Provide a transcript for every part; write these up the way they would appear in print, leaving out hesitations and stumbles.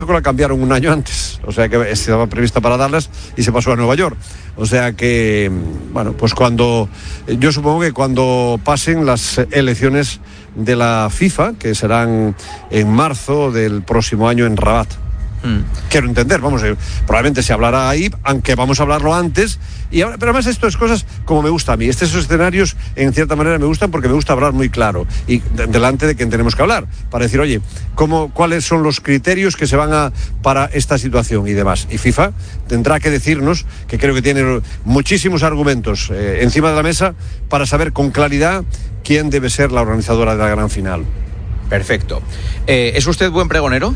Marruecos la cambiaron un año antes, o sea que estaba prevista para darlas y se pasó a Nueva York. O sea que, bueno, pues yo supongo que cuando pasen las elecciones de la FIFA, que serán en marzo del próximo año en Rabat. Quiero entender, probablemente se hablará ahí, aunque vamos a hablarlo antes. Pero además esto es cosas como me gusta a mí. Esos escenarios en cierta manera me gustan porque me gusta hablar muy claro y delante de quien tenemos que hablar, para decir, oye, cuáles son los criterios que se van para esta situación y demás. Y FIFA tendrá que decirnos, que creo que tiene muchísimos argumentos encima de la mesa para saber con claridad quién debe ser la organizadora de la gran final. Perfecto. ¿Es usted buen pregonero?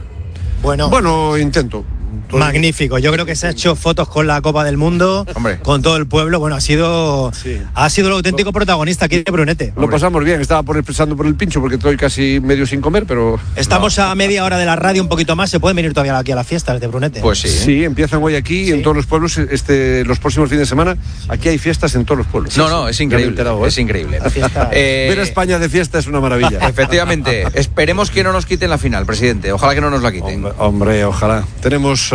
Bueno, intento. Magnífico, yo creo que se ha hecho fotos con la Copa del Mundo, con todo el pueblo. Bueno, ha sido el auténtico protagonista aquí de Brunete. Lo pasamos bien, estaba expresando por el pincho porque estoy casi medio sin comer, pero... Estamos a media hora de la radio, un poquito más, se pueden venir todavía aquí a las fiestas de Brunete. Pues sí. Sí, empiezan hoy aquí en todos los pueblos, los próximos fines de semana, aquí hay fiestas en todos los pueblos. No, es increíble, es increíble. Ver a España de fiesta es una maravilla. Efectivamente, esperemos que no nos quiten la final, presidente, ojalá que no nos la quiten. Hombre, ojalá. Tenemos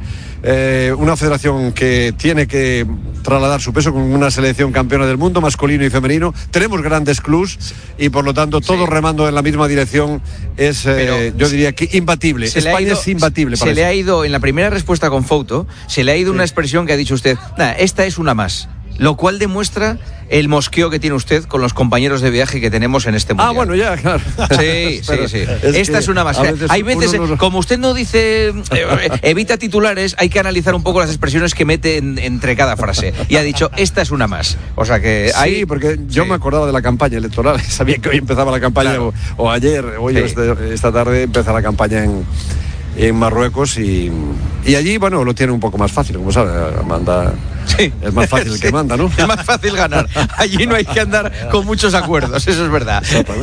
una federación que tiene que trasladar su peso con una selección campeona del mundo, masculino y femenino. Tenemos grandes clubs y por lo tanto todos remando en la misma dirección. Yo diría que imbatible. España es imbatible. Se le ha ido, en la primera respuesta con Fouto, se le ha ido una expresión que ha dicho usted, esta es una más. Lo cual demuestra el mosqueo que tiene usted con los compañeros de viaje que tenemos en este mundial. Bueno, ya, claro. Sí. Esta es una más. Hay veces, como usted no dice, evita titulares, hay que analizar un poco las expresiones que mete entre cada frase. Y ha dicho, esta es una más. O sea que hay... Sí, porque yo me acordaba de la campaña electoral. Sabía que hoy empezaba la campaña, o ayer, esta tarde empieza la campaña en Marruecos y allí, lo tiene un poco más fácil, como sabe, manda... Sí. Es más fácil el que manda, ¿no? Es más fácil ganar. Allí no hay que andar con muchos acuerdos, eso es verdad.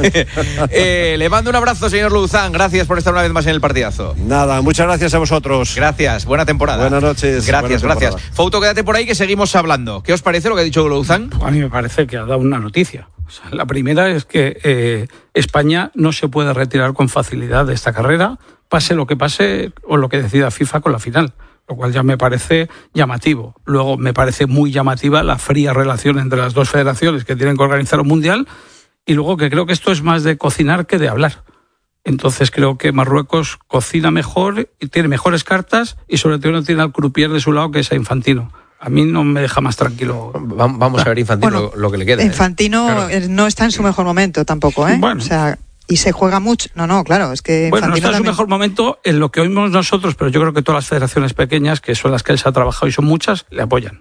Le mando un abrazo, señor Louzán. Gracias por estar una vez más en el partidazo. Nada, muchas gracias a vosotros. Gracias, buena temporada. Buenas noches. Gracias. Fouto, quédate por ahí que seguimos hablando. ¿Qué os parece lo que ha dicho Louzán? A mí me parece que ha dado una noticia. La primera es que España no se puede retirar con facilidad de esta carrera, pase lo que pase o lo que decida FIFA con la final. Lo cual ya me parece llamativo. Luego me parece muy llamativa la fría relación entre las dos federaciones que tienen que organizar un mundial, y luego que creo que esto es más de cocinar que de hablar. Entonces creo que Marruecos cocina mejor y tiene mejores cartas, y sobre todo no tiene al croupier de su lado, que es a Infantino. A mí no me deja más tranquilo. Vamos a ver Infantino lo que le queda. Infantino no está en su mejor momento tampoco, ¿eh? Bueno. O sea, y se juega mucho. No, claro, es que Infantino no está en su también... mejor momento en lo que oímos nosotros, pero yo creo que todas las federaciones pequeñas, que son las que él se ha trabajado y son muchas, le apoyan.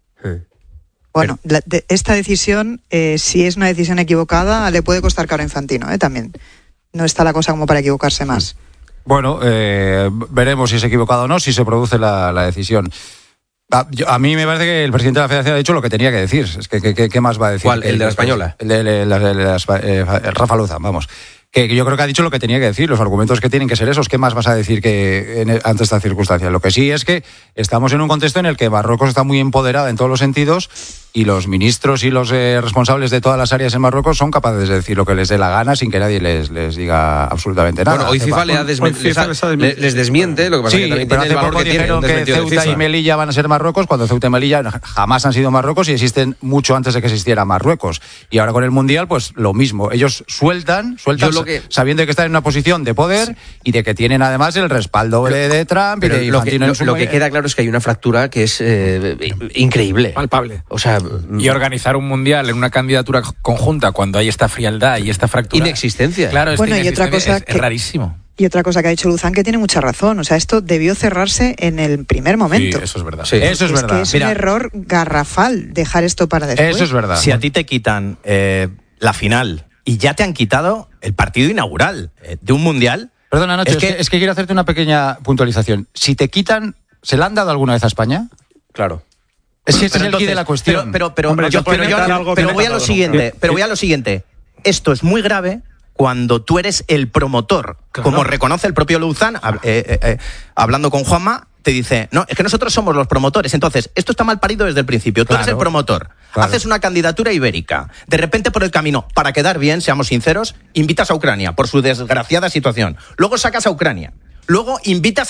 Bueno, esta decisión, si es una decisión equivocada, le puede costar caro a Infantino, también. No está la cosa como para equivocarse más. Bueno, veremos si es equivocado o no, si se produce la decisión. A mí me parece que el presidente de la Federación ha dicho lo que tenía que decir. Es que ¿qué más va a decir? ¿Cuál? ¿El de la española? El Rafa Louzán, vamos. Que yo creo que ha dicho lo que tenía que decir, los argumentos que tienen que ser esos. ¿Qué más vas a decir ante esta circunstancia? Lo que sí es que estamos en un contexto en el que Marruecos está muy empoderada en todos los sentidos, y los ministros y los responsables de todas las áreas en Marruecos son capaces de decir lo que les dé la gana sin que nadie les diga absolutamente nada. Bueno, hoy FIFA les desmiente, lo que pasa es que también tiene el valor que tiene. Dijeron que Ceuta y Melilla van a ser Marruecos, cuando Ceuta y Melilla jamás han sido Marruecos y existen mucho antes de que existiera Marruecos. Y ahora con el Mundial, pues lo mismo. Ellos sueltan sabiendo que están en una posición de poder y de que tienen además el respaldo de Trump y de Infantino en su Lo que queda claro es que hay una fractura que es increíble. Palpable. O sea, y organizar un mundial en una candidatura conjunta cuando hay esta frialdad y esta fractura. Inexistencia. Claro, Bueno, y otra cosa es rarísimo. Y otra cosa que ha dicho Louzán, que tiene mucha razón. O sea, esto debió cerrarse en el primer momento. Sí, eso es verdad. Sí. Eso es verdad. Que es un error garrafal dejar esto para después. Eso es verdad. Si a ti te quitan la final y ya te han quitado el partido inaugural de un mundial... Perdona, Nacho, es que quiero hacerte una pequeña puntualización. Si te quitan, ¿se la han dado alguna vez a España? Claro. Es que este es el quid de la cuestión. Pero voy a lo siguiente. Esto es muy grave cuando tú eres el promotor. Claro. Como reconoce el propio Louzán, hablando con Juanma, te dice, no, es que nosotros somos los promotores. Entonces, esto está mal parido desde el principio. Tú eres el promotor. Claro. Haces una candidatura ibérica. De repente, por el camino, para quedar bien, seamos sinceros, invitas a Ucrania por su desgraciada situación. Luego sacas a Ucrania. Luego invitas